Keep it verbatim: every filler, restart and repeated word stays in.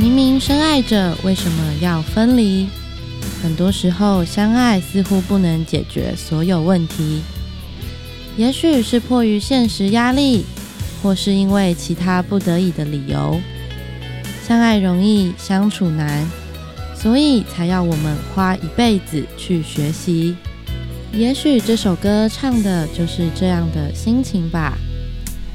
明明深爱着，为什么要分离？很多时候，相爱似乎不能解决所有问题。也许是迫于现实压力，或是因为其他不得已的理由。相爱容易，相处难，所以才要我们花一辈子去学习。也许这首歌唱的就是这样的心情吧。